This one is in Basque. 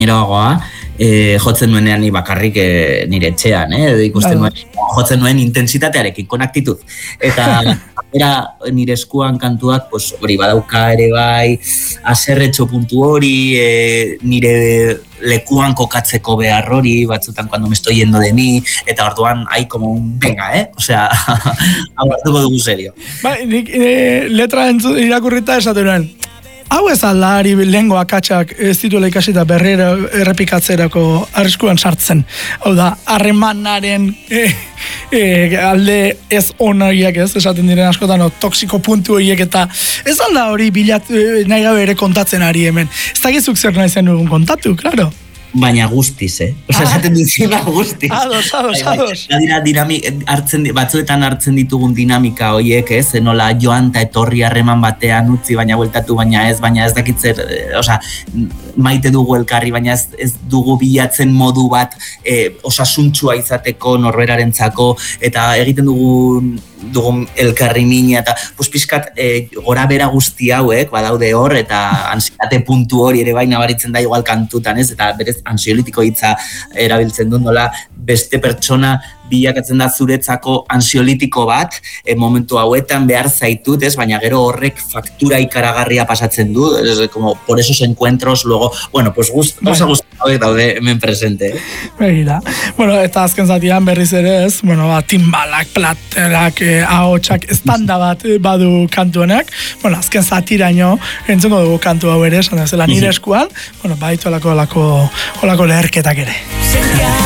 eroagoa, jotzen nuenean ni bakarrik nire etxean, edo ikusten nuen, jotzen nuen intensitatearekin, con actitud. Eta nire eskuan kantuak, pues, hori badauka ere bai, aserretxo puntu hori, nire lekuan kokatzeko behar hori, batzutan cuando me estoy yendo de mí, eta orduan hay como un venga, osea, aguartuko dugu serio. Nik letra irakurrita esaten nuen, hau ez aldari lehengo akatsak ez dituela ikasita berrera errepikatzerako arriskuan sartzen. Hau da, harremanaren alde ez onoiak ez, esaten diren askotan, toksiko puntu horiek eta ez alda hori nahi gabe ere kontatzen ari hemen. Ez dakizuk zer nahi zen dugun kontatu, klaro. Baina guztiz, Osa, esaten duzuna guztiz. Ados. Batzuetan hartzen ditugun dinamika horiek, nola joan eta etorri harreman batean utzi, baina bueltatu, baina ez dakitzer, osa, maite dugu elkarri, baina ez dugu bilatzen modu bat osasuntsua izateko norberarentzako, eta egiten dugun elkarri mina, eta pizkat gora bera guzti hauek, badaude hor, eta ansiate puntu hori ere bai nabaritzen da igual kantutan, eta berez ansiolitiko hitza erabiltzen du, nola beste pertsona bilakatzen da zuretzako ansiolitiko bat, momentu hauetan behar zaitut, baina gero horrek faktura ikaragarria pasatzen du, como por esos encuentros, luego, bueno, pues gauza guztiak daude hemen presente. Begira. Bueno, eta azken zatian berriz ere ez, timbalak, platerak, ahotsak, estanda bat badu kantu honek, azken zatiraino entzungo dugu kantu hau ere, esan dezela nire eskuan, baitu olako leherketak ere.